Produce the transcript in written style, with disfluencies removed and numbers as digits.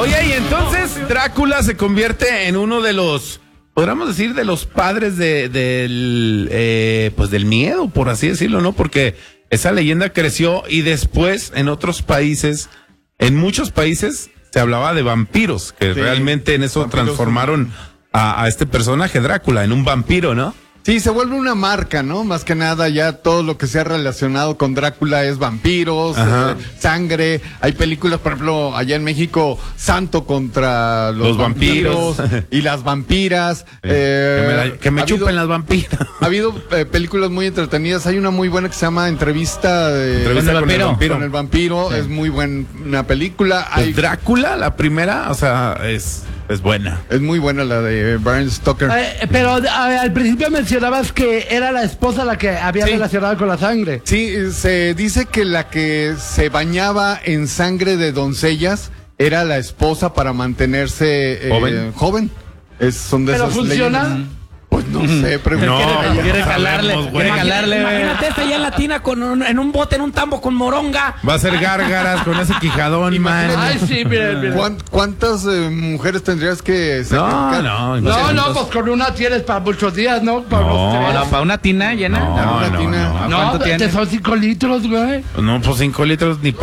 Oye, y entonces Drácula se convierte en uno de los, podríamos decir, de los padres del miedo, por así decirlo, ¿no? Porque esa leyenda creció y después en otros países, en muchos países, se hablaba de vampiros, que realmente en eso vampiros transformaron a este personaje, Drácula, en un vampiro, ¿no? Sí, se vuelve una marca, ¿no? Más que nada ya todo lo que se ha relacionado con Drácula es vampiros, sangre. Hay películas, por ejemplo, allá en México, Santo contra los vampiros y las vampiras. Que me chupen las vampiras. Ha habido películas muy entretenidas. Hay una muy buena que se llama Entrevista con el vampiro. Es muy buena película. Hay Drácula, la primera, o sea, es buena. Es muy buena la de Bram Stoker. Pero al principio mencionabas que era la esposa la que había relacionado con la sangre. Sí, se dice que la que se bañaba en sangre de doncellas era la esposa para mantenerse joven. Son de ¿pero esas funciona? leyendas. Pues no sé, pero quiere jalarle. Imagínate esta ya en latina en un bote, en un tambo con moronga. Va a ser gárgaras con ese quijadón, man. Ay, sí, miren. ¿Cuántas mujeres tendrías que sacrificar? No, pues con una tienes para muchos días, ¿no? Para una tina llena. No, ¿Cuánto tiene? son 5 litros, güey. No, pues 5 litros ni